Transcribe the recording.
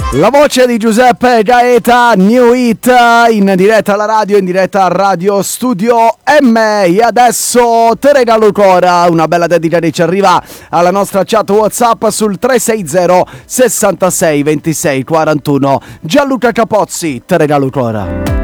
La voce di Giuseppe Gaeta, New Hit, in diretta alla radio, in diretta a Radio Studio M. E adesso te regalo ancora una bella dedica ci arriva alla nostra chat WhatsApp sul 360 66 26 41. Gianluca Capozzi, te regalo ancora.